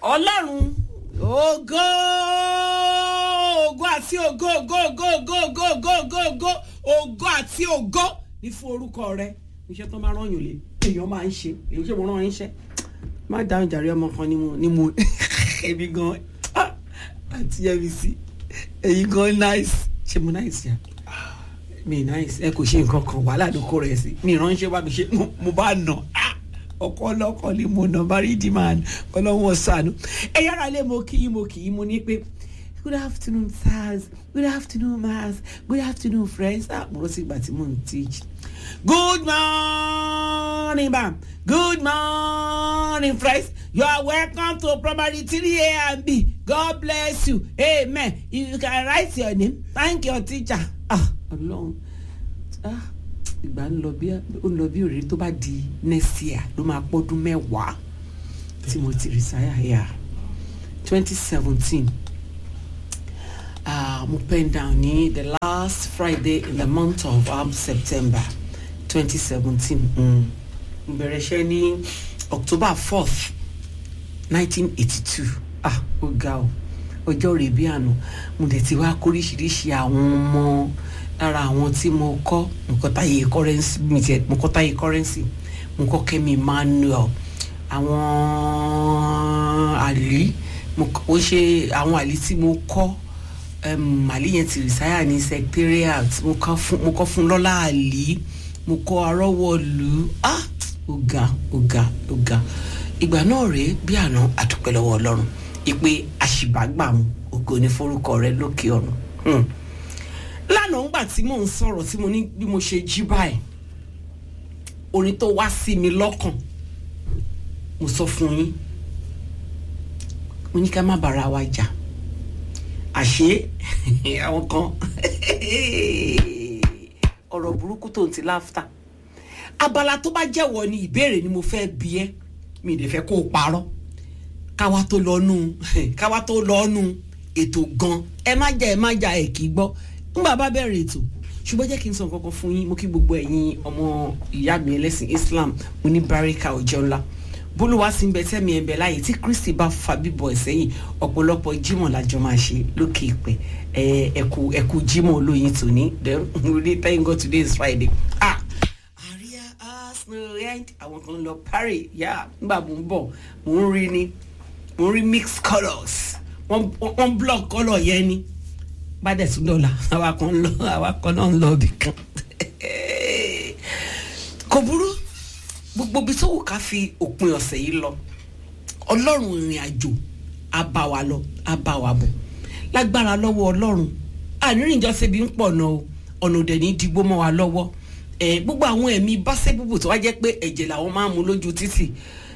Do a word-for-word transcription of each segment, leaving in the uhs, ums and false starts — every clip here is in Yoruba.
Ọlọ́run ògo ògo àti ògo ògo ògo ògo ògo ògo ògo ògo àti ògo ní fún orúkọ rẹ. Iṣẹ́ tó máa rán yàn lé èèyàn máa ń ṣe èyí ṣe mo rán yín iṣẹ́ má dáhùn jàre ọmọ kan ni mo ni mo èmi gan àti ẹbí sí èyí gan nice ṣe mo nice ya mi nice ẹ kò ṣe nǹkan kan wàhálà ló kó rẹ sí mi ránṣẹ́ wá mi ṣe mo bá nà ọkọ ọlọ́kọ ni mo nà bari di man ọlọ́wọ́ sànú ẹ yára lé mo kì í mo kì í mo ní pé good afternoon sirs good afternoon ma's good afternoon friends ah mo rántí ìgbà tí mo ń teach good morning ma'am good morning friends you are welcome to primary three A and B God bless you amen you can write your name thank your teacher ah ọlọ́run ah ìgbà ń lọ bí ó ń lọ bí òrèrè tó bá di next year ló máa pọ́dún mẹ́wàá tí mo ti retire yà twenty seventeen ah mo pen down ní the last Friday in the month of um, September twenty seventeen mo bẹ̀rẹ̀ iṣẹ́ ní October fourth nineteen eighty-two ah ó ga ọ ọjọ́ rẹ̀ bí àná mo dẹ̀ ti wá kóríṣiríṣi àwọn ọmọ lára àwọn tí mo kọ́ mo kọ́ táyé currency mi tiẹ̀ mo kọ́ táyé currency mo kọ́ Kẹ́mi Emmanuel àwọn àlè mo ó ṣe àwọn àlè tí mo kọ́ àlè yẹn ti rìsáyà ní secretariat mo kọ́ fún mo kọ́ fún lọ́lá àlè mo kọ́ arọ́wọ́lù ah ọ̀gá ọ̀gá ọ̀gá ìgbà náà rèé bí àná àdúpẹ́ lọ́wọ́ Ọlọ́run ìpè àṣìbágbàmù ògo ní forúkọ rẹ lókè ọ̀run lánàá ńgbà tí mò ń sọ̀rọ̀ tí mo ní bí mo ṣe jí báyìí orin tó wá sí mi lọ́kàn mo sọ fún yín mo ní ká má bára wa jà àṣé àwọn kan ọ̀rọ̀ burúkú tó ń ti láfta abala tó bá jẹ́wọ́ ni ìbéèrè ni mo fẹ́ bi ẹ́ mi ì dẹ̀ fẹ́ kó o parọ́ káwa tó lọ́nu káwa tó lọ́nu ètò gan ẹ má jà ẹ má jà ẹ kì í gbọ́ ngbà bá bẹ̀rẹ̀ ètò ṣùgbọ́n jẹ́ kí n sọ nǹkan kan fún yín mo kí gbogbo ẹ̀yin ọmọ ìyá mi ẹlẹ́sìn Islam mo ní baríkà ọjọ́ ńlá bólúwa sí ń bẹ tẹ́mi ẹ̀ bẹ láàyè tí Kristi bá fa bíbọ̀ ẹ̀ sẹ́yìn ọ̀pọ̀lọpọ̀ jímọ̀ lájọ máa ṣe lókè ìpẹ́ ẹ̀kú ẹ̀kú jímọ̀ olóyin tòní really thank God today is Friday ah àríyá arsenal end àwọn kan lọ Paris yá nígbà mo ń bọ̀ mo ń rí ni mo ń rí mixed colours wọ́n block colour yẹn ni bá dẹ̀ tún dọ̀la àwa kan lọ àwa kan náà ń lọ ibì kan kò burú gbogbo bí tó wù ká fi òpin ọ̀sẹ̀ yìí lọ Ọlọ́run ìrìn àjò á bá wa lọ á bá wa bọ̀ lágbára lọ́wọ́ Ọlọ́run ànírín ìjọsẹ̀ bí ń pọ̀ náà o ọ̀nà òdẹ̀ ní dìgbò mọ́ wa lọ́wọ́ gbogbo àwọn ẹ̀mí báṣẹ́ búbù tó wá jẹ́ pé ẹ̀jẹ̀ làwọn máa ń mu lójú títì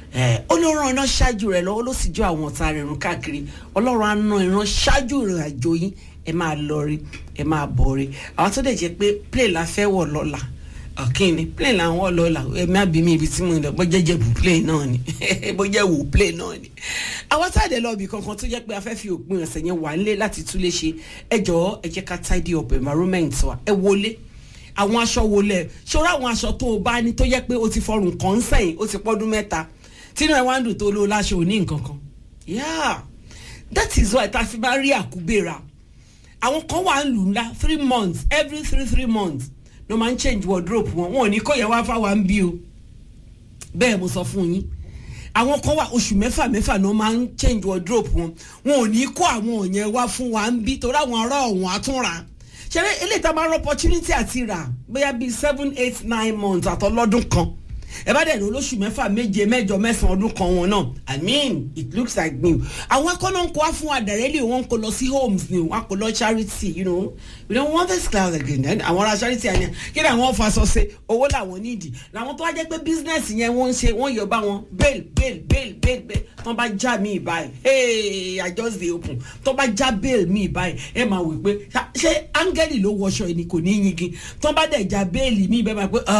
Ọlọ́run iná ṣáájú rẹ̀ lọ́wọ́ ló sì jọ àwọn ọ̀tá rẹ̀ rún káàkiri Ọlọ́run á ná ìran ṣáájú ìrìn àjò yín ẹ máa lọ rí ẹ máa bọ̀ rí àwọn tó dẹ̀ jẹ́ pé plane la fẹ́ wọ̀ lọ́la ọ̀kíni plane la wọ̀ lọ́la ẹ má bí mi ibi tí mo ń lọ bó jẹ́ jẹ̀bù plane náà ni bó jẹ́ wò plane náà ni. àwọn táàdé lọ ibì kankan tó jẹ́ pé a fẹ́ fi òpin ọ̀sẹ̀ yẹn wà nílé láti tún lè ṣe ẹ jọ̀ọ́ ẹ jẹ́ ká tidy up environment wa ẹ wọlé àwọn aṣọ wọlé ṣọ́ra àwọn aṣọ tó o bá ní tó jẹ́ pé o ti fọrùn kàn sẹ́yìn o ti pọ́dún mẹ́ta tínú ẹ̀ wá ń dùn tó lò láṣọ òní nǹkan kan yeah that is why tá a fi máa rí àkúbéra àwọn kan wà ń lù ńlá three months every three three months no máa ń change wardrobe wọn wọn ò ní kó yẹ wá fáwa ń bí o bẹ́ẹ̀ mo sọ fún yín àwọn kan wà oṣù mẹ́fà mẹ́fà no máa ń change wardrobe wọn wọn ò ní kó àwọn òyìn wá fún wa ń bí torí àwọn ará ọ̀hún àtúnra ṣẹlẹ̀ eléyìí tá a máa ń opportunity àti rà bóyá bíi seven eight nine months àtọlọ́dún kan ẹ bá dẹ̀ ní olóṣù mẹ́fà méje mẹ́jọ mẹ́sàn-án ọdún kan wọn náà I mean it looks like new àwọn akọ́nà ń kó wá fún wa directly wọn kò lọ sí homes ni wọn kò lọ charity you know we don't want this cloud again then àwọn ará charity àyàn kí ni àwọn fa sọ ṣe owó làwọn nídìí làwọn tó wá jẹ́ pé business yẹn wọ́n ń ṣe wọ́n yọ bá wọn bail bail bail bail bail tó bá já mi báyìí hey I just dey open tó bá já bail mi báyìí ẹ máa wí pé ṣé áńgẹ́lì ló wọṣọ ẹni kò ní yingin tó bá dẹ̀ já bail mi bẹ́ẹ̀ máa pé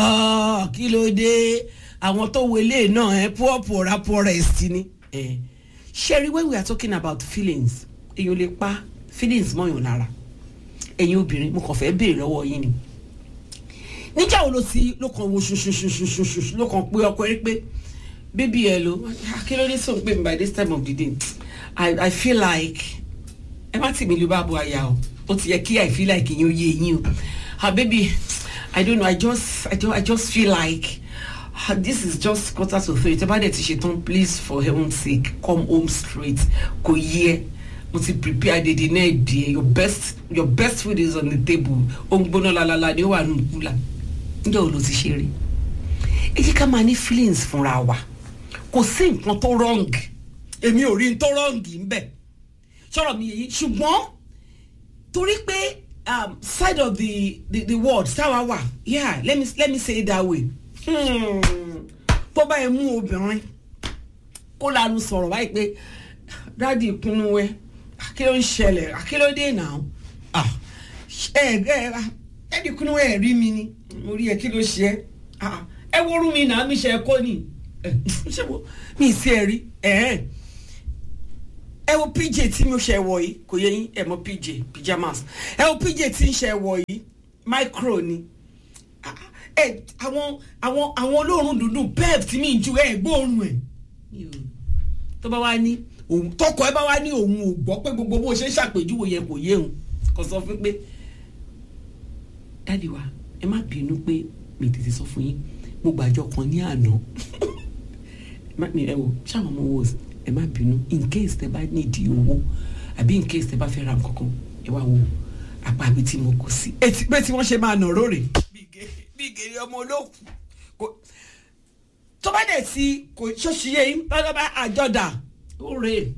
kí ló dé àwọn tó wọlé náà ẹ poor poor poorest ni ẹ Sherry when we are talking about feelings èyàn lè pa feelings mọ́yàn lára ẹ̀yin obìnrin mo kàn fẹ́ béèrè lọ́wọ́ yín ni níjà wo ló ti ló kàn wo ṣuṣuṣuṣuṣu ló kàn pé ọkọ ẹ pé baby hello kí ló dé so pé by this time of the day I I feel like ẹ má tì mí lu bá bu aya o ó ti yẹ kí I feel like yín ó yé yín o ah baby I don't know I just I just I just feel like uh, this is just quarter to three tẹ́ bá dẹ̀ ti ṣe tán please for heaven's sake come home straight kò yẹ mo ti prepare dèdè náà díẹ̀ your best your best food is on the table ó ń gbóná lálálá ni ó wà nù kúlà ǹjẹ́ o ló ti ṣe rí ẹ jẹ́ ká máa ní feelings fúnra wa kò sí nǹkan tó wrong èmi ò rí n tó wrong ń bẹ̀ sọ̀rọ̀ mi yìí ṣùgbọ́n torí pé um, side of the the, the world sáwa wà yeah let me let me say it that way tó bá yẹ mú obìnrin kó lanu sọ̀rọ̀ báyìí pé dáàdi ìkúnnú wẹ́ kí ló ń ṣẹlẹ̀ kí ló dé náà ah ẹ ẹ ẹdí kúnnú ẹ rí mi ni mo rí ẹ kí ló ṣe ẹ ah ẹ wọ́rú mi náà mi ṣe ẹ kọ́ ni ẹ ṣe wo mi sí ẹ rí ẹ ẹ wo P J tí mo ṣe wọ̀ yìí kò yẹ yín ẹ mọ̀ P J pyjamas ẹ wo P J tí ń ṣe wọ̀ yìí micro ni ẹ àwọn àwọn àwọn olóòórùn dúdú pep tí mi ń ju ẹ gbóòórùn ẹ tó bá wá ní òun tọkọ ẹ bá wá ní òun ò gbọ́ pé gbogbo bó ṣe ń ṣàpèjúwe yẹn kò yé òun kò sọ fún pé dáàdi wa ẹ má bínú pé mi tètè sọ fún yín mo gbàjọ kan ní àná ẹ wò ṣáwọn ọmọ wo ẹ má bínú in case tẹ bá nídìí owó àbí in case tẹ bá fẹ́ ra nǹkankan ẹ wá wo apá mi tí mo kò sí. etí pé tí wọ́n ṣe máa nà rórè bí gèrè ọmọ olókùn tó bá dẹ̀ sí kò ṣọ́ṣiyé yín lọ́dọ̀ bá àjọdà ó rè é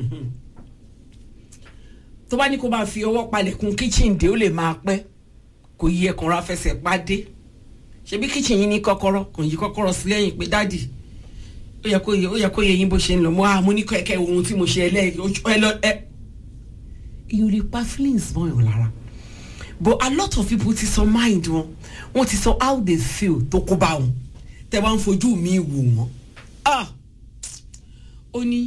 tó bá ní kó máa fi ọwọ́ palẹ̀kùn kitchen dé ó lè máa pẹ́ kò yí ẹ̀kan ra fẹsẹ̀ pàdé ṣebí kitchen yín ní kọ́kọ́rọ́ kò yí kọ́kọ́rọ́ sí lẹ́yìn pé dáàdì ó yẹ kó yẹ ó yẹ kó yẹ yín bó ṣe ń lọ mọ́ àmú ní kẹ́kẹ́ ohun tí mo ṣe ẹlẹ́yìn ẹ lọ ẹ. ìyóò lè pa feelings mọ́ ẹ̀ lára but a lot of people ti sọ mind wọn wọn ti sọ how they feel tó kó bá wọn tẹ wá ń fojú mi wò wọn ah ó ní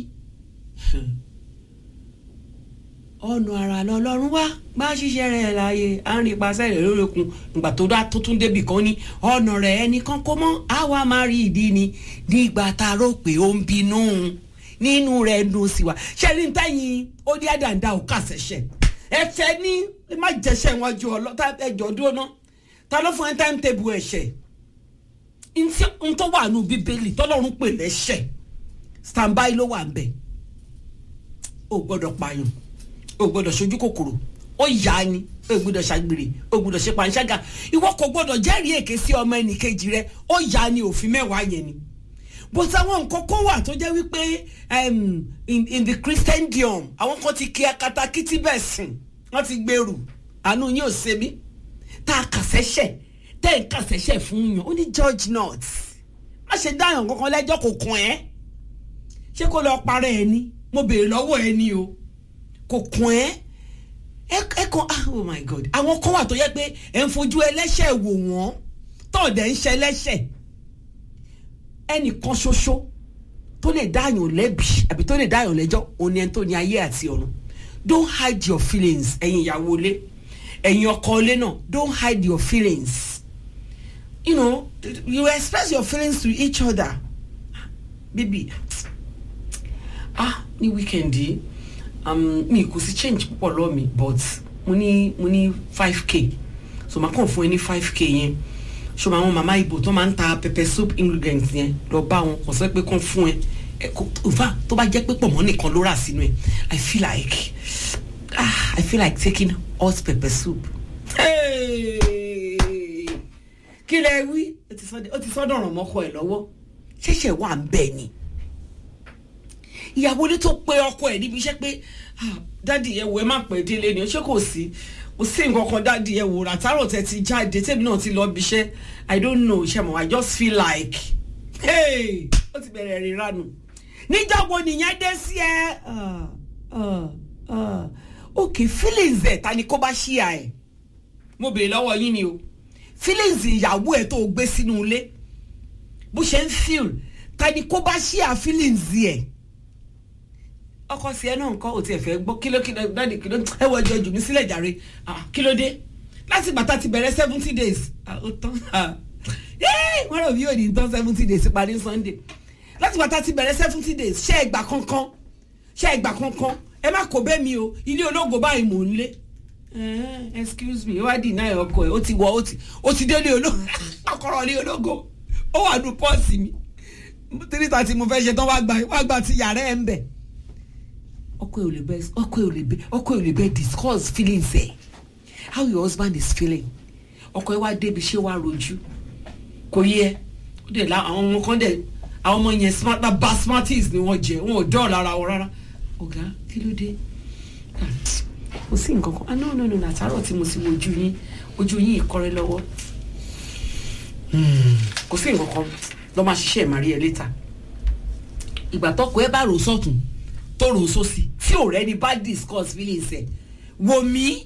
ọ̀nà ara lọ́lọ́run wá bá ṣiṣẹ́ rẹ̀ láàyè à ń rí ipasẹ̀ rẹ̀ lórókun ìgbà tó dá tó tún débì kan ní ọ̀nà rẹ̀ ẹnìkan kó mọ́ àwa máa rí ìdí ni nígbà tá a rò pé ó ń bínú nínú rẹ̀ ń dùn sí wa ṣe ní tẹ́yìn ó dí àdàndà ò kà sẹ́sẹ̀ ẹ̀fẹ̀ ní má jẹ́sẹ̀ wọn ju ọlọ́tà ẹjọ́ dúró ná ta ló fún ẹ time table ẹ̀ṣẹ̀ n tó wà nù bíbélì tọ́lọ́run pè lẹ́ṣẹ̀ standby ló wà ń bẹ̀ ó gbọ́dọ̀ pààyàn o gbọ́dọ̀ ṣojú kòkòrò ó yá ni o gbọ́dọ̀ ṣàgbèrè o gbọ́dọ̀ ṣe panṣágà ìwọ kò gbọ́dọ̀ jẹ́rìí èké sí ọmọ ẹnìkejì rẹ ó yá ni òfin mẹ́wàá yẹn ni but àwọn nǹkan kan wà tó jẹ́ wípé in in the Christendom àwọn kan ti kí akatakítí bẹ́ẹ̀ sìn wọ́n ti gbèrú àánú yín ò ṣe mí tá a kàṣẹ́ṣẹ̀ tẹ́ ẹ̀ kàṣẹ́ṣẹ̀ fún yàn ó ní judge not má ṣe dáyàn kankan lẹ́jọ́ kò kàn ẹ́ ṣé kó lọ parẹ́ ẹ ní mo béèrè lọ́wọ́ ẹ ní o kò kún ẹ ẹ kan ah oh my god àwọn kan wà tó yẹ pé ẹ ń fojú ẹlẹ́ṣẹ̀ wò wọ́n tọ̀dẹ̀ ń ṣe ẹlẹ́ṣẹ̀ ẹnìkan ṣoṣo tó lè dáyàn lẹ́bi àbí tó lè dáyàn lẹ́jọ́ òní ẹni tó ní ayé àti ọ̀run don't hide your feelings ẹ̀yin ìyàwó ilé ẹ̀yin ọkọ ilé náà don't hide your feelings you know you express your feelings to each other baby ah ní weekend yìí um mi kò sí change púpọ̀ lọ́ọ̀ mi but mo ní mo ní five k so màá kàn fún ẹ ní five k yẹn so àwọn màmá ibo tó máa ń ta pepper soup ingredients yẹn lọ bá wọn kò sọ pé kàn fún ẹ nfa tó bá jẹ́ pé pọ̀mọ́ nìkan ló rà sínú ẹ I feel like ah I feel like taking hot pepper soup. kí lẹ wí ó ti sọ́dọ̀ ràn mọ́kọ ẹ̀ lọ́wọ́ ṣẹ̀ṣẹ̀ wà ń bẹ̀ ni ìyàwó ní tó pé ọkọ ẹ̀ níbi iṣẹ́ pé dádì ẹ wò ẹ má pẹ́ délé ni ṣé kò sí kò sí nǹkan kan dádì ẹ wò ràtàrọ̀ tẹ ti jáde tèmi náà ti lọ bí iṣẹ́ I don't know ṣe mọ̀ I just feel like hey ó ti bẹ̀rẹ̀ rìn ránu níjàgbọ́ nìyẹn dé sí ẹ ok feelings ẹ̀ ta ni kó bá ṣíà ẹ̀ mo béèrè lọ́wọ́ yín ni o feelings ìyàwó ẹ̀ tó gbé sínú ilé bó ṣe ń feel ta ni kó bá ṣíà feelings ẹ̀ ọkọ sí ẹ náà nǹkan ò tiẹ̀ fẹ́ gbọ́ kíló kíló dáàdì kíló ẹ wọ ọjọ́ jù mí sílẹ̀ jàre kíló dé láti bàtà ti bẹ̀rẹ̀ seventy days ó tán wọ́n rò bí yóò ní tán seventy days parí Sunday láti wá tá ti bẹ̀rẹ̀ seventy days ṣé ẹgbà kankan ṣé ẹgbà kankan ẹ má kó bẹ́ẹ̀ mi o ilé ológo báyìí mò ń lé excuse me wá dì náà ọkọ ẹ ó ti wọ ó ti ó ti délé ológo ọkọ̀rọ̀ ní ológo ó wà nù pọ́ọ̀sì mi three thirty mo fẹ́ ṣe tán wá gba wá gba ti yàrá ẹ̀ ń bẹ̀ ọkọ ẹ ò lè bẹ ọkọ ẹ ò lè bẹ ọkọ ẹ ò lè bẹ discuss feelings ẹ how your husband is feeling ọkọ ẹ wá débi ṣé wàá rojú kò yẹ ó dẹ̀ la àwọn ọmọ kan dẹ̀ àwọn ọmọ yẹn smart na basmatis ni wọ́n jẹ wọn ò dọ́ọ̀ lára wọn rárá ọ̀gá kí ló dé kò sí nǹkan kan ah no no no nàtàrọ̀ tí mo sì wo ojú yín ojú yín ìkọrẹ́ lọ́wọ́ kò sí nǹkan kan lọ́ máa ṣiṣẹ́ ìmàrí ẹ̀ létà ìgbà tọkọ ẹ bá rò sọ́tún tó rò sósì tí ọ̀rẹ́ ni bá discuss feelings ẹ̀ wò mí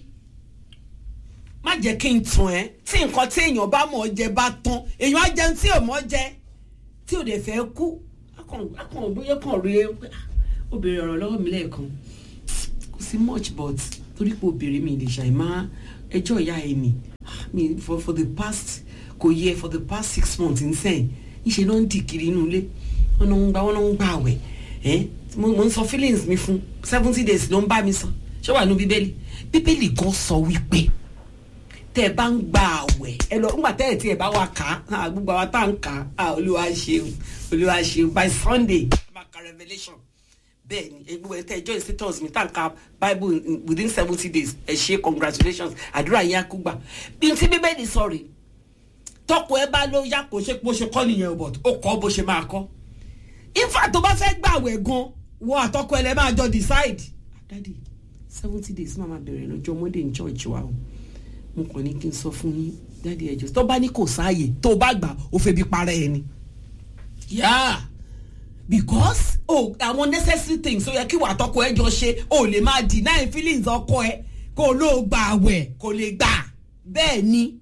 má jẹ́ kí n tún ẹ́ tí nǹkan tí èèyàn bá mọ̀ ọ́ jẹ bá tán èèyàn á jẹun tí ò mọ̀ jẹ tí ò dẹ̀ fẹ́ kú akàn bóyá kàn rí obìnrin ọ̀rọ̀ lọ́wọ́ mi lẹ́ẹ̀kan kò sí much but torí pé obìnrin mi lè ṣàì má ẹjọ́ ìyá ẹ̀ mi mi for for the past kò yẹ for the past six months nsẹ́yìn níṣẹ́ ló ń dì kiri inú ilé wọn náà ń gbà wọn náà ń gbà àwẹ̀ ẹ́ mo ń sọ feelings mi fún seventy days ló ń bá mi sọ ṣé wà ní bíbélì bíbélì gan sọ wípé tẹ́ ẹ bá ń gba àwẹ̀ ẹ lọ ńgbà tẹ́ ẹ tí ẹ bá wà ká gbogbo àwọn tá à ń kà á olúwa ṣeun olúwa ṣeun by Sunday máa ka Revelation bẹ́ẹ̀ ni gbogbo ẹ tẹ́ ẹ join status mi tá à ń ka Bible within seventy days ẹ ṣe congratulations àdúrà yẹn á kú gbà bí n tí bíbélì sọ rèé tọkọ ẹ bá ló yá kó ṣe bó ṣe kọ́ nìyẹn but ó kọ́ bó ṣe máa kọ́ ifá tó bá fẹ́ gbàwẹ̀ gan wọ àtọkọ ẹ lẹ́ máa jọ decide daddy seventy days máa máa bẹ̀rẹ̀ lọ́jọ́ Monday ní church wa o mo kàn ní kí n sọ fún yín daddy ẹjọ́ tó bá ní kò sáàyè tó bá gbà ó fẹ́ bí parẹ́ ẹ ni yeah because oh àwọn necessary things ó yẹ kí wà àtọkọ ẹ jọ ṣe ó lè máa deny feelings ọkọ ẹ kó ló gbà àwẹ̀ kó lè gbà bẹ́ẹ̀ ni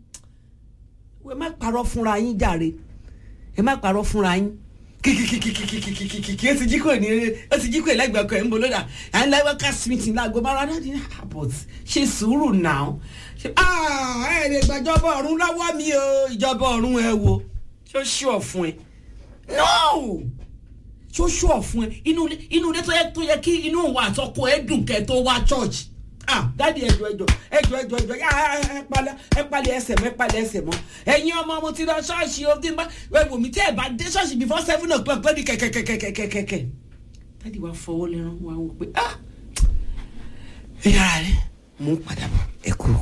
ẹ má parọ́ fúnra yín jàre ẹ má parọ́ fúnra yín kìkìkìkìkìkìkìkì ẹ ti jí kò ní ẹ ti jí kò lẹ́gbẹ̀ẹ́ ọkọ ẹ ń bọ̀ lódà à ń lẹ́wọ́ ká smith láago mara náà ní àbọ̀t ṣe sùúrù náà ṣe ẹ lè gbàjọba ọ̀run lọ́wọ́ mi o ìjọba ọ̀run ẹ wo ṣó ṣùọ̀ fún ẹ no ṣó ṣùọ̀ fún ẹ inú ilé tó yẹ kí inú wa àtọkọ ẹ dùn kẹ́ tó wá church ah dadi ẹjọ ẹjọ ẹjọ ẹjọ ẹjọ ẹ palẹ ẹ palẹ ẹsẹ̀ mọ ẹ palẹ ẹsẹ̀ mọ ẹ̀yin ọmọ mo ti lọ ṣọ́ọ̀ṣì o ti bá wẹwò mi tí ẹ bá dé ṣọ́ọ̀ṣì before seven o'clock lórí kẹkẹkẹkẹkẹkẹ dadi wa fọwọ́ lẹ́rán wa wò pé ah ẹ yára rẹ mò ń padà bọ̀ ẹ kúrò.